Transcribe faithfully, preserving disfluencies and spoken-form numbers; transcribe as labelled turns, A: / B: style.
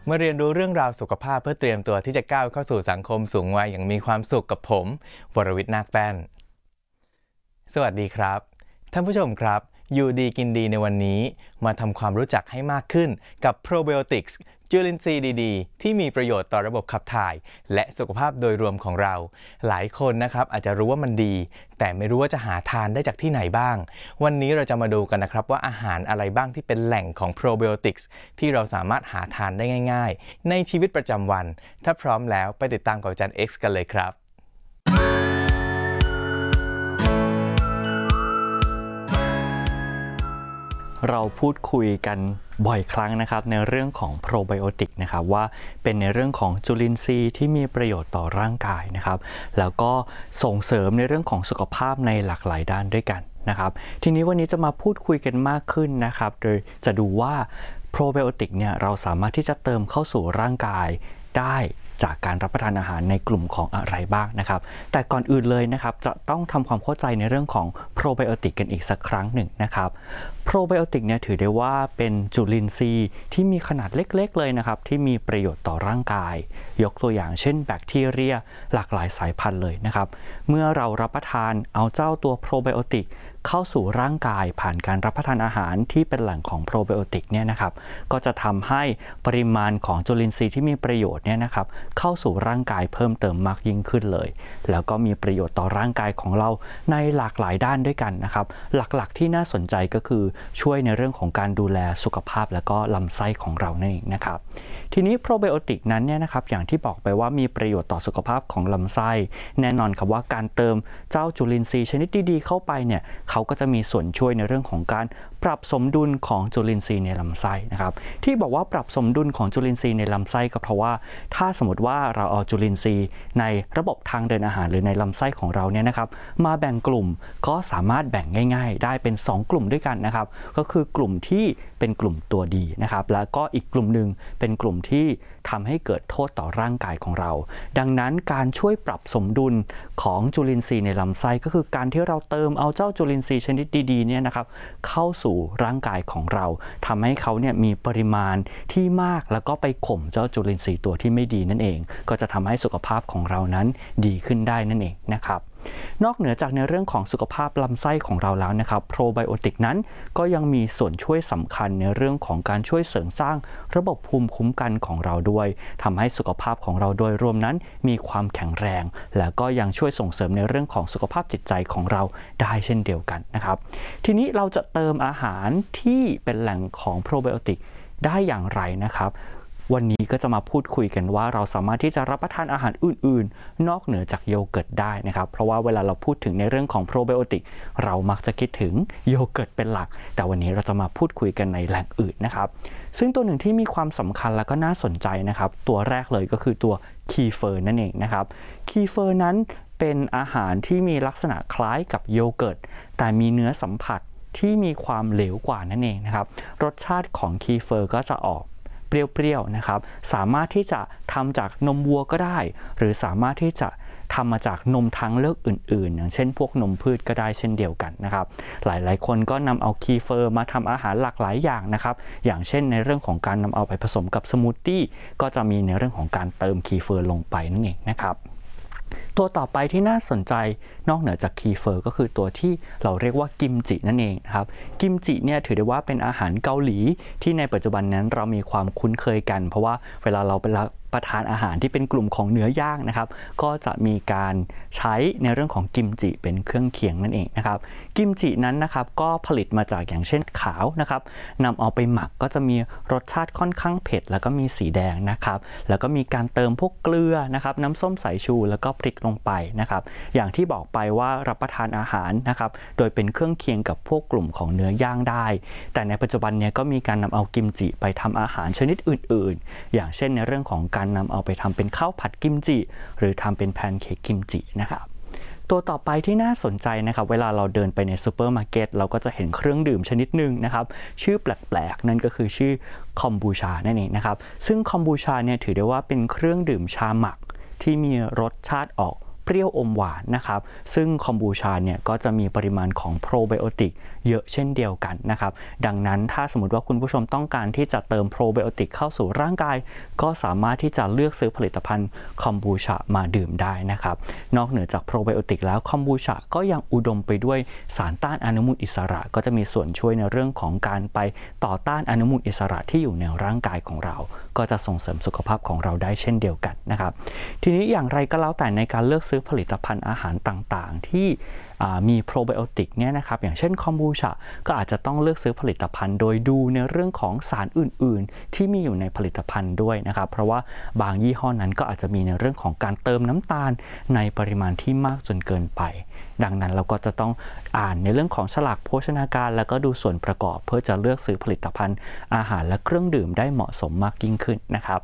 A: มาเรียนรู้เรื่องราวสุขภาพเพื่อเตรียมตัวที่จะก้าวเข้าสู่สังคมสูงวัยอย่างมีความสุขกับผมวรวิทย์นาคแป้นสวัสดีครับท่านผู้ชมครับอยู่ดีกินดีในวันนี้มาทำความรู้จักให้มากขึ้นกับโปรไบโอติกส์จุลินทรีย์ดีๆที่มีประโยชน์ต่อระบบขับถ่ายและสุขภาพโดยรวมของเราหลายคนนะครับอาจจะรู้ว่ามันดีแต่ไม่รู้ว่าจะหาทานได้จากที่ไหนบ้างวันนี้เราจะมาดูกันนะครับว่าอาหารอะไรบ้างที่เป็นแหล่งของโปรไบโอติกส์ที่เราสามารถหาทานได้ง่ายๆในชีวิตประจำวันถ้าพร้อมแล้วไปติดตามกับอาจารย์ X กันเลยครับ
B: เราพูดคุยกันบ่อยครั้งนะครับในเรื่องของโปรไบโอติกนะครับว่าเป็นในเรื่องของจุลินทรีย์ที่มีประโยชน์ต่อร่างกายนะครับแล้วก็ส่งเสริมในเรื่องของสุขภาพในหลากหลายด้านด้วยกันนะครับทีนี้วันนี้จะมาพูดคุยกันมากขึ้นนะครับโดยจะดูว่าโปรไบโอติกเนี่ยเราสามารถที่จะเติมเข้าสู่ร่างกายได้จากการรับประทานอาหารในกลุ่มของอะไรบ้างนะครับแต่ก่อนอื่นเลยนะครับจะต้องทำความเข้าใจในเรื่องของโปรไบโอติกกันอีกสักครั้งหนึ่งนะครับโปรไบโอติกเนี่ยถือได้ว่าเป็นจุลินทรีย์ที่มีขนาดเล็กๆเลยนะครับที่มีประโยชน์ต่อร่างกายยกตัวอย่างเช่นแบคทีเรียหลากหลายสายพันธุ์เลยนะครับเมื่อเรารับประทานเอาเจ้าตัวโปรไบโอติกเข้าสู่ร่างกายผ่านการรับประทานอาหารที่เป็นแหล่งของโปรไบโอติกเนี่ยนะครับก็จะทำให้ปริมาณของจุลินทรีย์ที่มีประโยชน์เนี่ยนะครับเข้าสู่ร่างกายเพิ่มเติมมากยิ่งขึ้นเลยแล้วก็มีประโยชน์ต่อร่างกายของเราในหลากหลายด้านด้วยกันนะครับหลักๆที่น่าสนใจก็คือช่วยในเรื่องของการดูแลสุขภาพและก็ลำไส้ของเรานั่นเองนะครับทีนี้โปรไบโอติกนั้นเนี่ยนะครับอย่างที่บอกไปว่ามีประโยชน์ต่อสุขภาพของลำไส้แน่นอนครับว่าการเติมเจ้าจุลินทรีย์ชนิดดีๆเข้าไปเนี่ยเขาก็จะมีส่วนช่วยในเรื่องของการปรับสมดุลของจุลินทรีย์ในลำไส้นะครับที่บอกว่าปรับสมดุลของจุลินทรีย์ในลำไส้ก็เพราะว่าถ้าสมมติว่าเราเอาจุลินทรีย์ในระบบทางเดินอาหารหรือในลำไส้ของเราเนี่ยนะครับมาแบ่งกลุ่มก็สามารถแบ่งง่ายๆได้เป็นสองกลุ่มด้วยกันนะครับก็คือกลุ่มที่เป็นกลุ่มตัวดีนะครับแล้วก็อีกกลุ่มหนึ่งเป็นกลุ่มที่ทำให้เกิดโทษต่อร่างกายของเราดังนั้นการช่วยปรับสมดุลของจุลินทรีย์ในลำไส้ก็คือการที่เราเติมเอาเจ้าจุลินทรีย์ชนิดดีๆเนี่ยนะครับเข้าสู่ร่างกายของเราทำให้เขาเนี่ยมีปริมาณที่มากแล้วก็ไปข่มเจ้าจุลินทรีย์ตัวที่ไม่ดีนั่นเองก็จะทำให้สุขภาพของเรานั้นดีขึ้นได้นั่นเองนะครับนอกเหนือจากในเรื่องของสุขภาพลำไส้ของเราแล้วนะครับโปรไบโอติกนั้นก็ยังมีส่วนช่วยสำคัญในเรื่องของการช่วยเสริมสร้างระบบภูมิคุ้มกันของเราด้วยทำให้สุขภาพของเราโดยรวมนั้นมีความแข็งแรงแล้วก็ยังช่วยส่งเสริมในเรื่องของสุขภาพจิตใจของเราได้เช่นเดียวกันนะครับทีนี้เราจะเติมอาหารที่เป็นแหล่งของโปรไบโอติกได้อย่างไรนะครับวันนี้ก็จะมาพูดคุยกันว่าเราสามารถที่จะรับประทานอาหารอื่นๆนอกเหนือจากโยเกิร์ตได้นะครับเพราะว่าเวลาเราพูดถึงในเรื่องของโปรไบโอติกเรามักจะคิดถึงโยเกิร์ตเป็นหลักแต่วันนี้เราจะมาพูดคุยกันในแหล่งอื่นนะครับซึ่งตัวหนึ่งที่มีความสำคัญและก็น่าสนใจนะครับตัวแรกเลยก็คือตัวคีเฟอร์นั่นเองนะครับคีเฟอร์นั้นเป็นอาหารที่มีลักษณะคล้ายกับโยเกิร์ตแต่มีเนื้อสัมผัสที่มีความเหลวกว่านั่นเองนะครับรสชาติของคีเฟอร์ก็จะออกเปรี้ยวๆนะครับสามารถที่จะทำจากนมวัวก็ได้หรือสามารถที่จะทำมาจากนมทางเลือกอื่นๆอย่างเช่นพวกนมพืชก็ได้เช่นเดียวกันนะครับหลายๆคนก็นำเอาคีเฟอร์มาทำอาหารหลากหลายอย่างนะครับอย่างเช่นในเรื่องของการนำเอาไปผสมกับสมูทตี้ก็จะมีในเรื่องของการเติมคีเฟอร์ลงไปนั่นเองนะครับตัวต่อไปที่น่าสนใจนอกเหนือจากคีเฟอร์ก็คือตัวที่เราเรียกว่ากิมจินั่นเองนะครับกิมจิเนี่ยถือได้ว่าเป็นอาหารเกาหลีที่ในปัจจุบันนั้นเรามีความคุ้นเคยกันเพราะว่าเวลาเราไปประทานอาหารที่เป็นกลุ่มของเนื้อย่างนะครับก็จะมีการใช้ในเรื่องของกิมจิเป็นเครื่องเคียงนั่นเองนะครับกิมจินั้นนะครับก็ผลิตมาจากอย่างเช่นขาวนะครับนำเอาไปหมักก็จะมีรสชาติค่อนข้างเผ็ดแล้วก็มีสีแดงนะครับแล้วก็มีการเติมพวกเกลือนะครับน้ำส้มสายชูแล้วก็พริกลงไปนะครับอย่างที่บอกไปว่ารับประทานอาหารนะครับโดยเป็นเครื่องเคียงกับพวกกลุ่มของเนื้อย่างได้แต่ในปัจจุบันเนี้ยก็มีการนำเอากิมจิไปทำอาหารชนิดอื่นๆอย่างเช่นในเรื่องของการนำเอาไปทำเป็นข้าวผัดกิมจิหรือทำเป็นแพนเค้กกิมจินะครับตัวต่อไปที่น่าสนใจนะครับเวลาเราเดินไปในซูเปอร์มาร์เก็ตเราก็จะเห็นเครื่องดื่มชนิดหนึ่งนะครับชื่อแปลกๆนั่นก็คือชื่อคอมบูชานั่นเองนะครับซึ่งคอมบูชาเนี่ยถือได้ว่าเป็นเครื่องดื่มชาหมักที่มีรสชาติออก เปรี้ยวอมหวานนะครับซึ่งคอมบูชาเนี่ยก็จะมีปริมาณของโปรไบโอติกเยอะเช่นเดียวกันนะครับดังนั้นถ้าสมมติว่าคุณผู้ชมต้องการที่จะเติมโปรไบโอติกเข้าสู่ร่างกายก็สามารถที่จะเลือกซื้อผลิตภัณฑ์คอมบูชามาดื่มได้นะครับนอกเหนือจากโปรไบโอติกแล้วคอมบูชาก็ยังอุดมไปด้วยสารต้านอนุมูลอิสระก็จะมีส่วนช่วยในเรื่องของการไปต่อต้านอนุมูลอิสระที่อยู่ในร่างกายของเราก็จะส่งเสริมสุขภาพของเราได้เช่นเดียวกันนะครับทีนี้อย่างไรก็แล้วแต่ในการเลือกซื้อผลิตภัณฑ์อาหารต่างๆที่มีโปรไบโอติกเนี่ยนะครับอย่างเช่นคอมบูชาก็อาจจะต้องเลือกซื้อผลิตภัณฑ์โดยดูในเรื่องของสารอื่นๆที่มีอยู่ในผลิตภัณฑ์ด้วยนะครับเพราะว่าบางยี่ห้อนั้นก็อาจจะมีในเรื่องของการเติมน้ำตาลในปริมาณที่มากจนเกินไปดังนั้นเราก็จะต้องอ่านในเรื่องของฉลากโภชนาการแล้วก็ดูส่วนประกอบเพื่อจะเลือกซื้อผลิตภัณฑ์อาหารและเครื่องดื่มได้เหมาะสมมากยิ่งขึ้นนะครับ